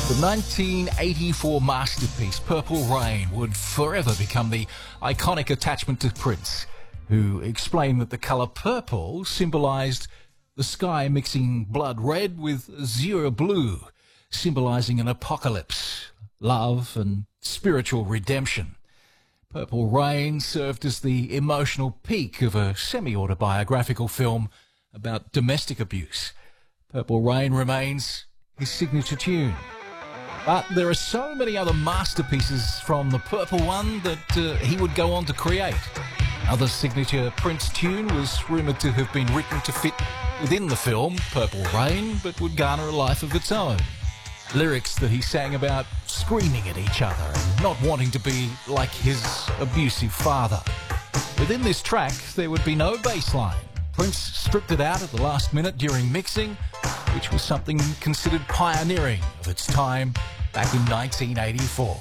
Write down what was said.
The 1984 masterpiece, Purple Rain, would forever become the iconic attachment to Prince, who explained that the colour purple symbolised the sky mixing blood red with azure blue, symbolising an apocalypse, love and spiritual redemption. Purple Rain served as the emotional peak of a semi-autobiographical film about domestic abuse. Purple Rain remains his signature tune. But there are so many other masterpieces from the Purple One that he would go on to create. Another signature Prince tune was rumoured to have been written to fit within the film Purple Rain, but would garner a life of its own. Lyrics that he sang about screaming at each other and not wanting to be like his abusive father. Within this track, there would be no bass line. Prince stripped it out at the last minute during mixing, which was something considered pioneering of its time back in 1984.